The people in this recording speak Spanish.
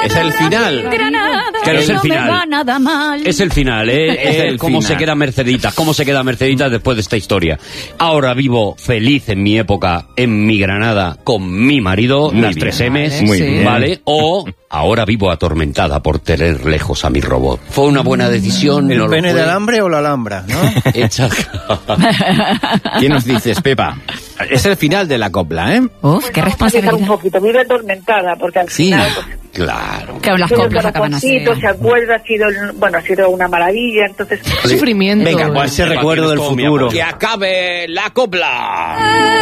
Es el final. Granada, Claro, es el no me final. va nada mal. Es el final, Es el cómo final. se queda Mercedita, cómo se queda Mercedita después de esta historia. Ahora vivo feliz en mi época, en mi Granada, con mi marido, Muy las bien. 3 M's, Muy bien. ¿vale? O ahora vivo atormentada por tener lejos a mi robot. ¿Fue una buena decisión? ¿El ¿No lo pene fue? de alambre o la alhambra, no? Hecha... ¿Qué nos dices, Pepa? Es el final de la copla, ¿eh? Uf, qué Un responsabilidad. poquito, vive atormentada, porque al Sí. final... Pues, Claro. Claro, las tiene coplas un acaban así. corazoncito, se acuerda, ha sido una maravilla, entonces... Sufrimiento. Venga, pues Ese recuerdo del Tienes todo mi futuro. apoyo. ¡Que acabe la copla!